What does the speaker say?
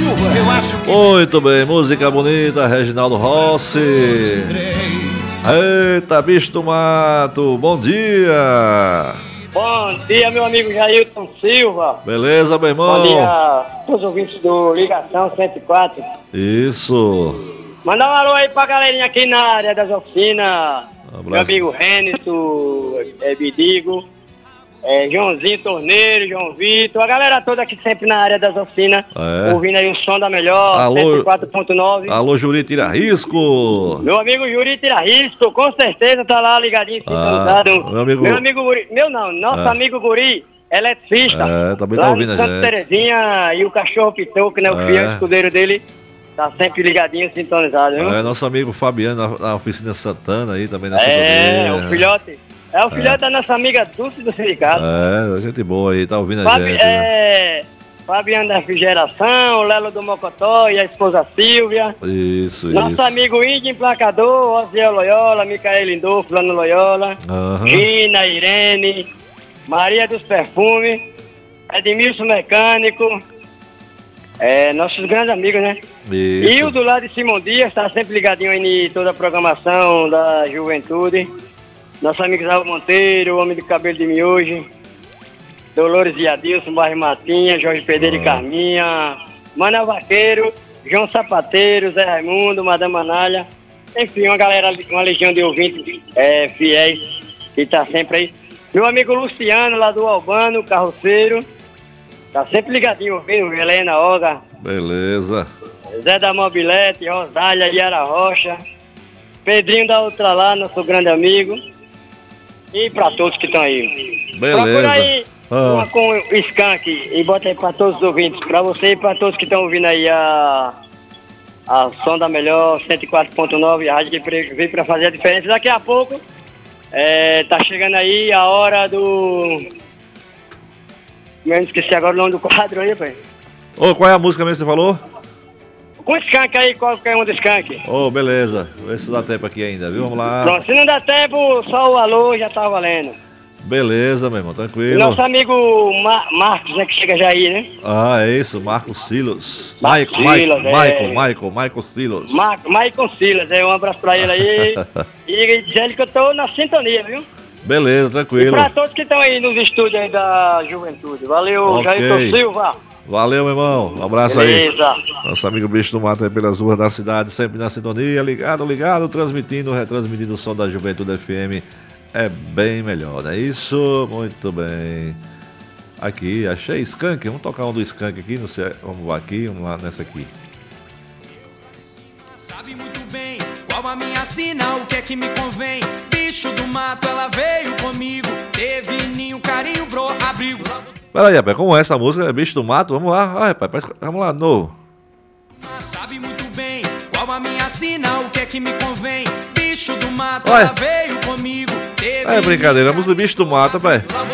Silva. Eu acho que Muito bem, música bonita, Reginaldo Rossi. Eita, bicho do mato, bom dia. Bom dia, meu amigo Jailton Silva. Beleza, meu irmão? Bom dia a todos os ouvintes do Ligação 104. Isso. Mandar um alô aí pra galerinha aqui na área das oficinas. Meu amigo Renito, Bidigo, Joãozinho Torneiro, João Vitor, a galera toda aqui sempre na área das oficinas, ouvindo aí o som da melhor, alô, 104.9. Alô, Juri Tira-Risco. Meu amigo Juri Tira-Risco, com certeza tá lá ligadinho, sintonizado. Meu amigo Guri, nosso amigo Guri, eletricista. Também tá lá ouvindo a Santa gente. Terezinha e o cachorro Pitoco, né, o fiel escudeiro dele, tá sempre ligadinho, sintonizado, viu? Nosso amigo Fabiano na oficina Santana aí também na o Sintonia. filhote da nossa amiga Dulce do Sindicato. Gente boa aí, tá ouvindo a gente. Fabiano da Refrigeração, Lelo do Mocotó e a esposa Silvia. Isso. Nosso amigo Índio Emplacador, Osiel Loyola, Micael Lindor, Fulano Loyola, Gina, Irene, Maria dos Perfumes, Edmilson Mecânico, nossos grandes amigos, né? Isso. E o do lado de Simão Dias, tá sempre ligadinho aí em toda a programação da juventude. Nosso amigo Zé Monteiro, Homem do Cabelo de Miojo, Dolores e Adilson, Barre Matinha, Jorge Pedreiro e Carminha, Manuel Vaqueiro, João Sapateiro, Zé Raimundo, Madame Manalha, enfim, uma legião de ouvintes fiéis que tá sempre aí. Meu amigo Luciano, lá do Albano, carroceiro, tá sempre ligadinho ouvindo, Helena Olga. Beleza. Zé da Mobilete, Rosália, Yara Rocha, Pedrinho da Outra lá, nosso grande amigo. E pra todos que estão aí. Beleza. Procura aí uma com o Skank e bota aí pra todos os ouvintes. Pra você e pra todos que estão ouvindo aí a Som da Melhor 104.9, a rádio que veio pra fazer a diferença. Daqui a pouco tá chegando aí a hora do... Eu esqueci agora o nome do quadro aí, pai. Qual é a música mesmo que você falou? Com o Skank aí, qualquer um do Skank. Beleza. Vê se dá tempo aqui ainda, viu? Vamos lá. Pronto, se não dá tempo, só o alô já tá valendo. Beleza, meu irmão, tranquilo. E nosso amigo Marcos, né, que chega já aí, né? É isso, Marcos Silos. Michael Silos. Michael Silas, um abraço pra ele aí. E dizer ele que eu tô na sintonia, viu? Beleza, tranquilo. E pra todos que estão aí nos estúdios aí da juventude. Valeu, Jailton Silva. Valeu, meu irmão. Um abraço. Beleza. Aí. Nosso amigo Bicho do Mato aí pelas ruas da cidade, sempre na sintonia, ligado, retransmitindo o som da Juventude FM. É bem melhor, não é isso? Muito bem. Aqui, achei Skank. Vamos tocar um do Skank aqui, não sei. Vamos lá nessa aqui. Sabe muito bem qual a minha sina, o que é que me convém. Bicho do mato, ela veio comigo. Teve ninho, carinho, abrigo. Peraí, rapaz, como é essa música? É Bicho do Mato? Vamos lá, rapaz, vamos lá, de novo. Sabe muito bem qual a minha sina, o que é que me convém. Bicho do mato, ela veio comigo. Brincadeira, a música do Bicho do Mato, rapaz.